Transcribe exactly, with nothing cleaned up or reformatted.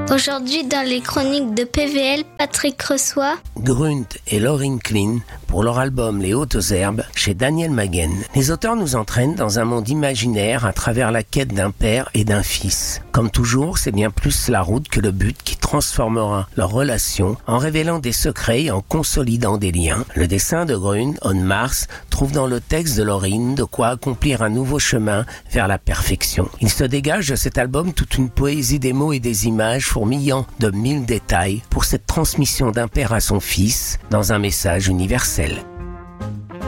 Aujourd'hui, dans les chroniques de P V L, Patrick reçoit Grunt et Lauryn Klein pour leur album Les Hautes Herbes chez Daniel Maguen. Les auteurs nous entraînent dans un monde imaginaire à travers la quête d'un père et d'un fils. Comme toujours, c'est bien plus la route que le but qui transformera leur relation en révélant des secrets et en consolidant des liens. Le dessin de Grunt, On Mars, trouve dans le texte de Lauryn de quoi accomplir un nouveau chemin vers la perfection. Il se dégage de cet album toute une poésie des mots et des images fourmillant de mille détails pour cette transmission d'un père à son fils dans un message universel.